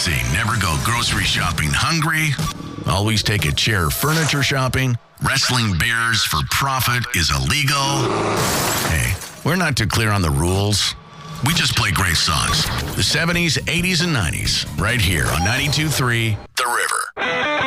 see. Never go grocery shopping hungry. Always take a chair furniture shopping. Wrestling bears for profit is illegal. Hey, we're not too clear on the rules. We just play great songs. The 70s, 80s, and 90s. Right here on 92.3 The River.